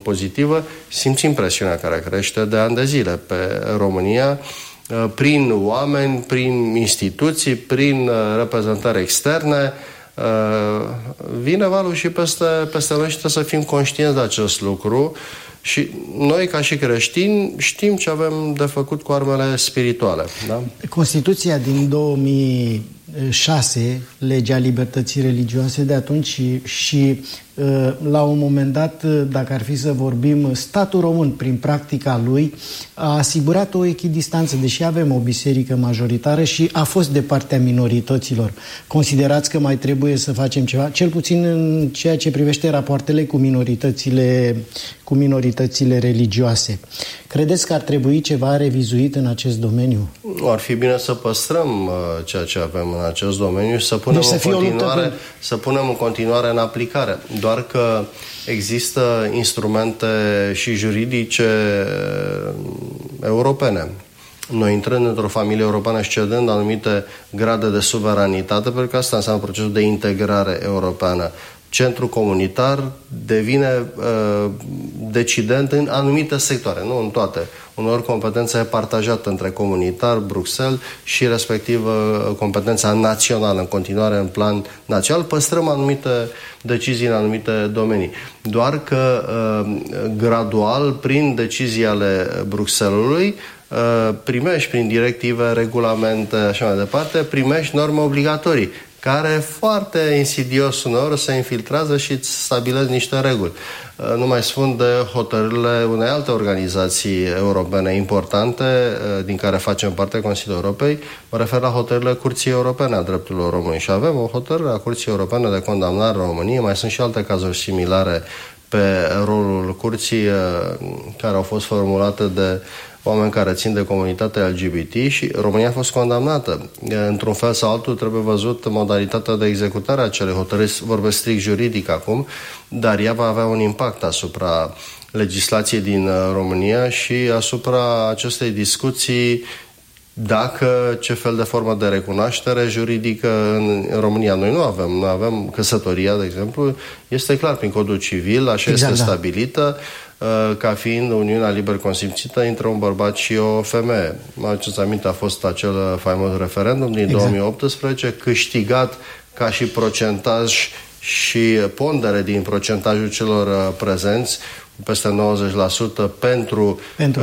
pozitivă, simțim presiunea care crește de ani de zile pe România, prin oameni, prin instituții, prin reprezentări externe. Vine valul și peste noi și trebuie să fim conștienți de acest lucru. Și noi, ca și creștini, știm ce avem de făcut cu armele spirituale. Da? Constituția din 2006, legea libertății religioase de atunci și la un moment dat, dacă ar fi să vorbim, statul român, prin practica lui, a asigurat o echidistanță, deși avem o biserică majoritară și a fost de partea minorităților. Considerați că mai trebuie să facem ceva, cel puțin în ceea ce privește rapoartele cu minoritățile religioase. Credeți că ar trebui ceva revizuit în acest domeniu? Ar fi bine să păstrăm ceea ce avem în acest domeniu și să punem, să punem în continuare în aplicare. Doar că există instrumente și juridice europene. Noi intrând într-o familie europeană și cedând anumite grade de suveranitate, pentru că asta înseamnă procesul de integrare europeană. Centrul comunitar devine decident în anumite sectoare, nu în toate. Uneori competența e partajată între comunitar, Bruxelles și respectiv competența națională în continuare în plan național. Păstrăm anumite decizii în anumite domenii. Doar că gradual, prin decizii ale Bruxellesului, primești prin directive, regulamente, așa mai departe, primești norme obligatorii, care foarte insidios uneori se infiltrează și îți stabilesc niște reguli. Nu mai spun de hotărârile unei alte organizații europene importante, din care facem parte, Consiliul Europei. Mă refer la hotărârile Curții Europene a Drepturilor Omului. Și avem o hotărâre a Curții Europene de condamnare a României. Mai sunt și alte cazuri similare pe rolul Curții care au fost formulate de oameni care țin de comunitatea LGBT și România a fost condamnată. Într-un fel sau altul trebuie văzut modalitatea de executare a acelei hotărâri, vorbesc strict juridic acum, dar ea va avea un impact asupra legislației din România și asupra acestei discuții dacă ce fel de formă de recunoaștere juridică în România. Noi nu avem căsătoria, de exemplu, este clar prin codul civil, așa exact, este stabilită, ca fiind uniunea liber consimțită între un bărbat și o femeie. Mă aduceți aminte, a fost acel faimos referendum din 2018, câștigat ca și procentaj și pondere din procentajul celor prezenți, peste 90% pentru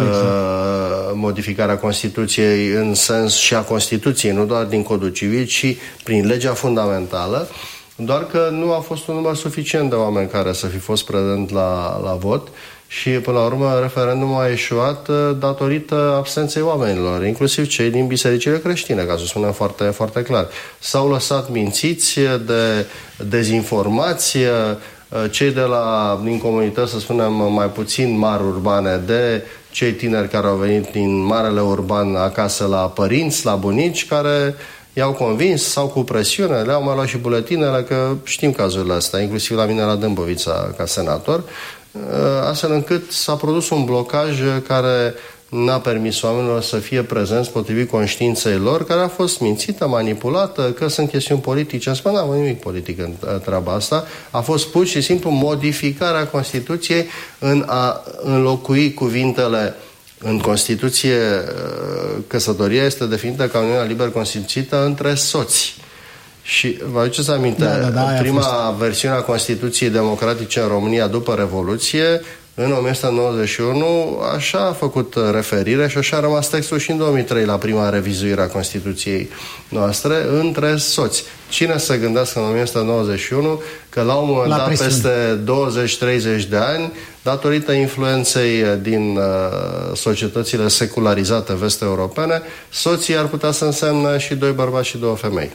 modificarea Constituției în sens și a Constituției, nu doar din codul civil, ci prin legea fundamentală, doar că nu a fost un număr suficient de oameni care să fi fost prezent la vot și până la urmă referendumul a eșuat datorită absenței oamenilor, inclusiv cei din bisericile creștine, ca să spunem foarte, foarte clar. S-au lăsat mințiți de dezinformație, cei din comunități, să spunem, mai puțin mari urbane, de cei tineri care au venit din marele urban acasă la părinți, la bunici, care i-au convins sau cu presiune, le-au mai luat și buletinele, că știm cazurile astea, inclusiv la mine la Dâmbovița ca senator, astfel încât s-a produs un blocaj care n-a permis oamenilor să fie prezenți potrivit conștiinței lor, care a fost mințită, manipulată, că sunt chestiuni politice. Îmi spune, n-am nimic politic în treaba asta. A fost pur și simplu modificarea Constituției în a înlocui cuvintele în Constituție. Căsătoria este definită ca uniunea liber consimțită între soți. Și vă aduceți aminte, prima versiune a Constituției democratice în România după Revoluție, în 1991, așa a făcut referire și așa a rămas textul și în 2003 la prima revizuire a Constituției noastre, între soți. Cine să gândească în 1991 că la un moment dat, peste 20-30 de ani, datorită influenței din societățile secularizate vest-europene, soții ar putea să însemne și 2 bărbați și 2 femei.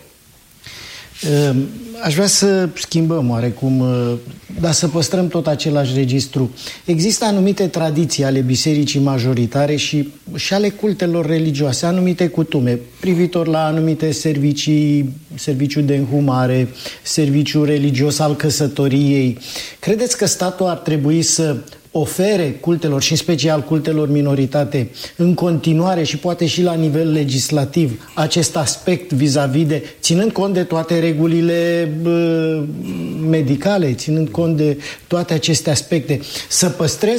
Aș vrea să schimbăm oarecum, dar să păstrăm tot același registru. Există anumite tradiții ale bisericii majoritare și ale cultelor religioase, anumite cutume, privitor la anumite servicii, serviciu de înhumare, serviciu religios al căsătoriei. Credeți că statul ar trebui să ofere cultelor și în special cultelor minoritate în continuare și poate și la nivel legislativ acest aspect vis-a-vis de, ținând cont de toate regulile medicale, ținând cont de toate aceste aspecte, să păstreze